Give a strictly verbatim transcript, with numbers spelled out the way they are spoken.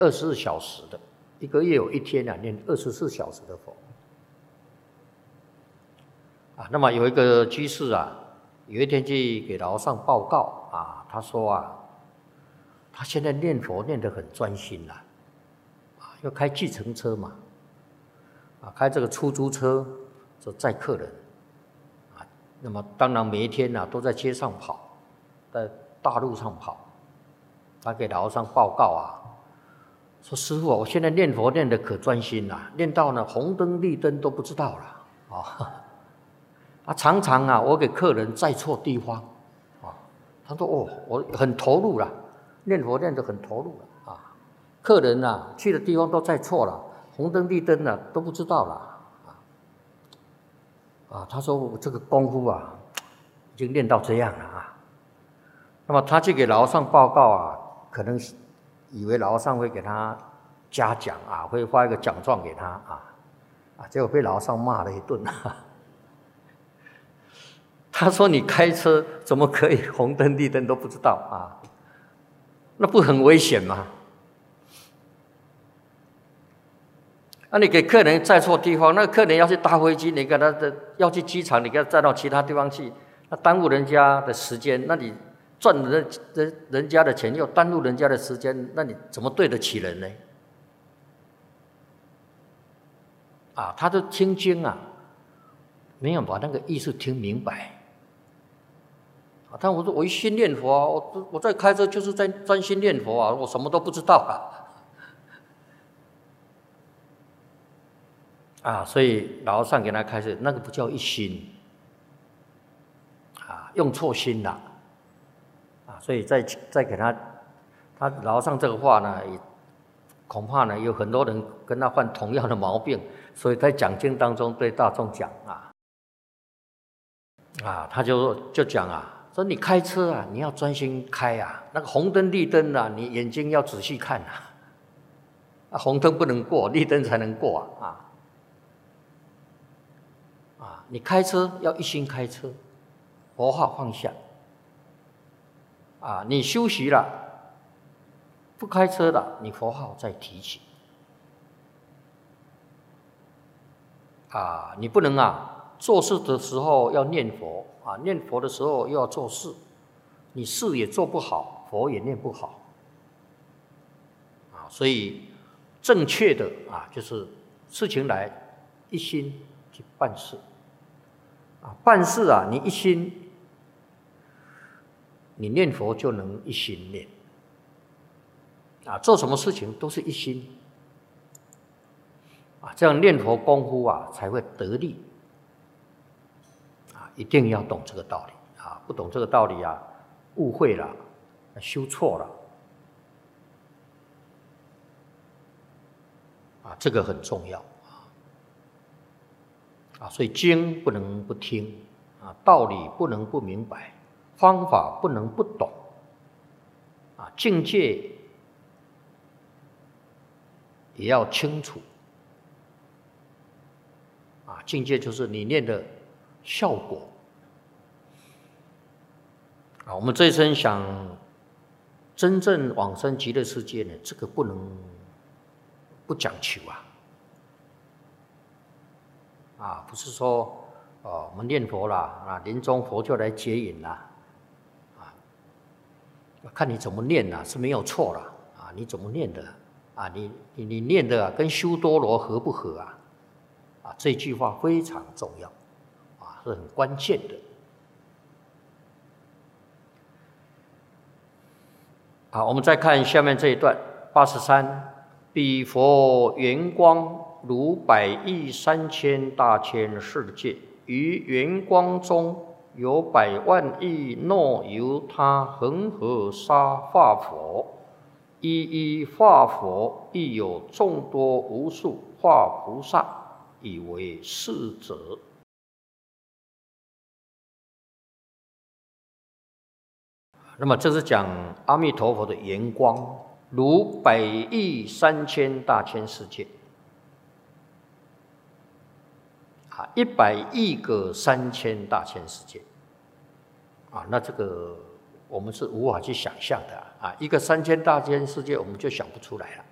二十四小时的，一个月有一天啊念二十四小时的佛。啊，那么有一个居士啊，有一天去给老和尚报告啊，他说啊，他现在念佛念得很专心啦，啊，要开计程车嘛，啊，开这个出租车就载客人，啊，那么当然每一天啊都在街上跑，在大路上跑。他给老和尚报告啊，说师父啊，我现在念佛念得可专心啦，念到呢红灯绿灯都不知道了啊。啊，常常啊，我给客人载错地方啊。他说哦，我很投入了，念佛念得很投入了啊。客人啊去的地方都载错了，红灯绿灯啊都不知道了啊。啊，他说我这个功夫啊，已经练到这样了啊。那么他去给老和尚报告啊。可能以为老和尚会给他嘉奖啊，会发一个奖状给他啊，啊，结果被老和尚骂了一顿。他说：“你开车怎么可以红灯绿灯都不知道啊？那不很危险吗？啊，你给客人载错地方，那客人要去搭飞机，你给他的要去机场，你给他载到其他地方去，那耽误人家的时间，那你。”赚人人人家的钱又耽误人家的时间，那你怎么对得起人呢？啊，他的听经啊，没有把那个意思听明白。啊，但我说我一心念佛啊，我我在开车就是在专心念佛啊，我什么都不知道啊。啊，所以老和尚给他开示，那个不叫一心，啊，用错心了。所以再再给他，他老和尚这个话呢，也恐怕呢有很多人跟他犯同样的毛病，所以在讲经当中对大众讲啊，啊，他就就讲啊，说你开车啊，你要专心开啊，那个红灯绿灯啊，你眼睛要仔细看啊，啊，红灯不能过，绿灯才能过啊，啊，啊，你开车要一心开车，佛号放下。啊，你休息了，不开车了，你佛号再提起。啊，你不能啊，做事的时候要念佛啊，念佛的时候又要做事，你事也做不好，佛也念不好。啊，所以正确的啊，就是事情来一心去办事。啊，办事啊，你一心。你念佛就能一心念，啊，做什么事情都是一心，啊，这样念佛功夫啊才会得力，啊，一定要懂这个道理啊，不懂这个道理啊，误会了，修错了，啊，这个很重要啊，所以经不能不听，啊，道理不能不明白。方法不能不懂，啊，境界也要清楚，啊，境界就是你念的效果，啊，我们这一生想真正往生极乐世界呢，这个不能不讲求啊，啊，不是说哦，我们念佛啦，啊，临终佛就来接引啦。看你怎么念呐、啊，是没有错啦，啊，你怎么念的啊？你你你念的啊，跟修多罗合不合啊？啊，这句话非常重要，啊，是很关键的。好，我们再看下面这一段八十三，彼佛圆光如百亿三千大千世界，于圆光中。有百万亿若由他恒河沙化佛，一一化佛亦有众多无数化菩萨，以为是者。那么这是讲阿弥陀佛的圆光，如百亿三千大千世界。啊，一百亿个三千大千世界，啊，那这个我们是无法去想象的啊！一个三千大千世界，我们就想不出来了。